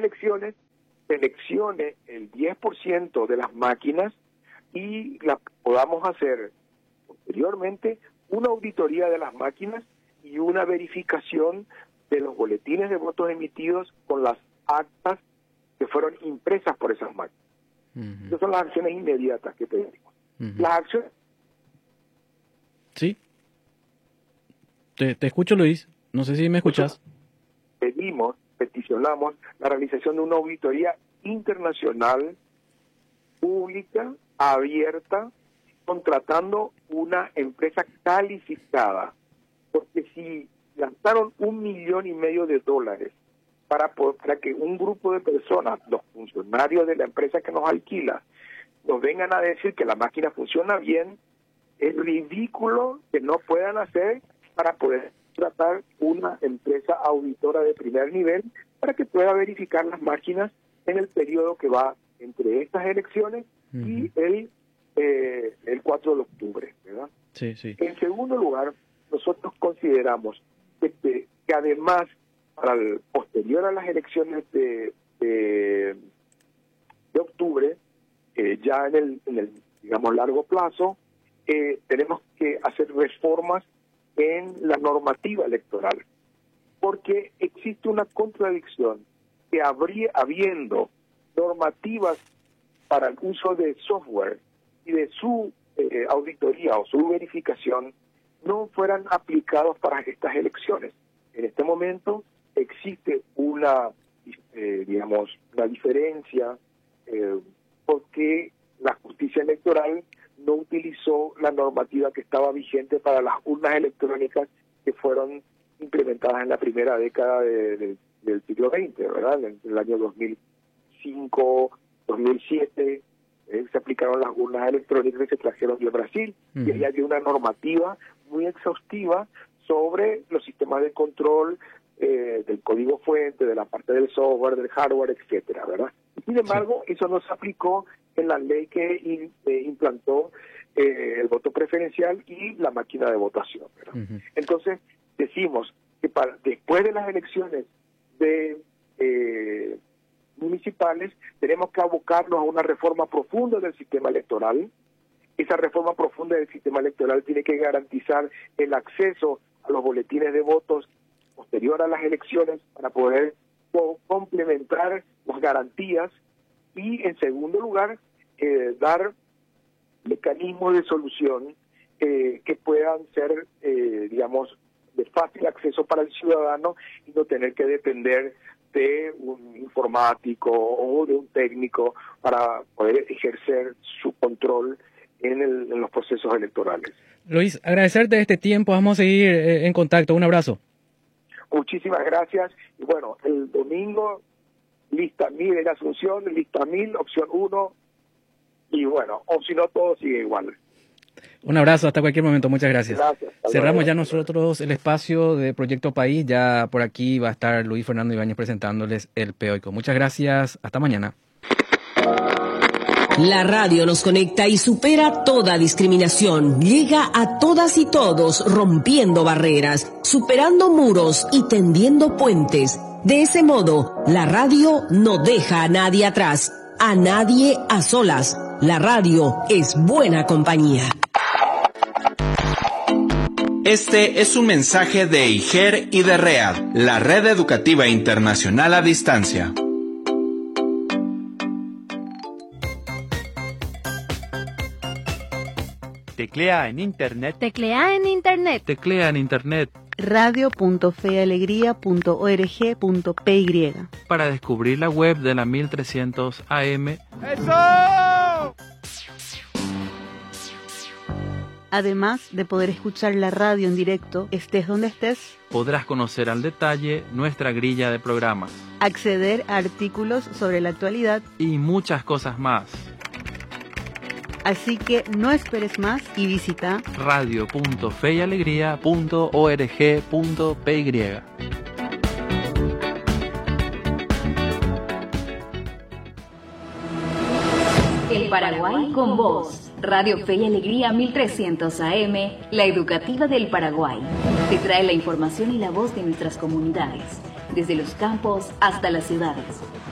elecciones seleccione el 10% de las máquinas y podamos hacer posteriormente una auditoría de las máquinas y una verificación de los boletines de votos emitidos con las actas que fueron impresas por esas máquinas. Esas son las acciones inmediatas que pedimos. Las acciones... Sí. Te escucho, Luis. No sé si me escuchas. Peticionamos la realización de una auditoría internacional, pública, abierta, contratando una empresa calificada. Porque si gastaron $1,5 millones para que un grupo de personas, los funcionarios de la empresa que nos alquila, nos vengan a decir que la máquina funciona bien, es ridículo que no puedan hacer para poder tratar una empresa auditora de primer nivel para que pueda verificar las máquinas en el periodo que va entre estas elecciones y el 4 de octubre, ¿verdad? Sí, sí. En segundo lugar, nosotros consideramos que además, para el posterior a las elecciones de octubre, ya en el digamos, largo plazo, tenemos que hacer reformas en la normativa electoral, porque existe una contradicción que habiendo normativas para el uso de software y de su auditoría o su verificación no fueran aplicados para estas elecciones. En este momento existe una diferencia porque la justicia electoral no utilizó la normativa que estaba vigente para las urnas electrónicas que fueron implementadas en la primera década del siglo XX, ¿verdad? En el año 2005, 2007, se aplicaron las urnas electrónicas que se trajeron de Brasil, y ahí había una normativa muy exhaustiva sobre los sistemas de control del código fuente, de la parte del software, del hardware, etcétera, ¿verdad? Sin embargo, eso no se aplicó en la ley que implantó el voto preferencial y la máquina de votación, ¿verdad? Entonces, decimos que después de las elecciones municipales, tenemos que abocarnos a una reforma profunda del sistema electoral. Esa reforma profunda del sistema electoral tiene que garantizar el acceso a los boletines de votos posterior a las elecciones para poder complementar las garantías y, en segundo lugar, dar mecanismos de solución que puedan ser, de fácil acceso para el ciudadano y no tener que depender de un informático o de un técnico para poder ejercer su control en los procesos electorales. Luis, agradecerte este tiempo, vamos a seguir en contacto. Un abrazo. Muchísimas gracias. Y bueno, el domingo, lista 1000 en Asunción, lista 1000, opción 1, y bueno, o si no, todo sigue igual. Un abrazo, hasta cualquier momento, muchas gracias. Gracias. Cerramos ya nosotros el espacio de Proyecto País, ya por aquí va a estar Luis Fernando Ibáñez presentándoles el POICO. Muchas gracias, hasta mañana. La radio nos conecta y supera toda discriminación. Llega a todas y todos, rompiendo barreras, superando muros y tendiendo puentes. De ese modo, la radio no deja a nadie atrás, a nadie a solas. La radio es buena compañía. Este es un mensaje de IGER y de READ, la Red Educativa Internacional a Distancia. Teclea en internet. Teclea en internet. Teclea en internet. radio.fealegría.org.py Para descubrir la web de la 1300 AM. ¡Eso! Además de poder escuchar la radio en directo, estés donde estés, podrás conocer al detalle nuestra grilla de programas, acceder a artículos sobre la actualidad y muchas cosas más. Así que no esperes más y visita radio.feyalegría.org.py. El Paraguay con vos. Radio Fe y Alegría 1300 AM, la educativa del Paraguay. Te trae la información y la voz de nuestras comunidades, desde los campos hasta las ciudades.